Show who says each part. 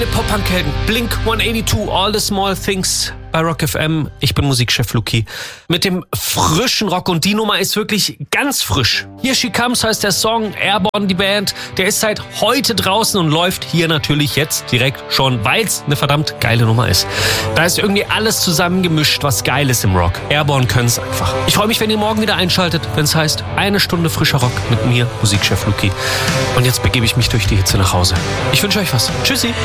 Speaker 1: meine Pop-Punk-Helden. Blink 182, All the Small Things bei Rock FM. Ich bin Musikchef Luki. Mit dem frischen Rock, und die Nummer ist wirklich ganz frisch. Here She Comes heißt der Song, Airborne die Band. Der ist seit heute draußen und läuft hier natürlich jetzt direkt schon, weil es eine verdammt geile Nummer ist. Da ist irgendwie alles zusammengemischt, was geil ist im Rock. Airborne können es einfach. Ich freue mich, wenn ihr morgen wieder einschaltet, wenn es heißt, 1 Stunde frischer Rock mit mir, Musikchef Luki. Und jetzt begebe ich mich durch die Hitze nach Hause. Ich wünsche euch was. Tschüssi.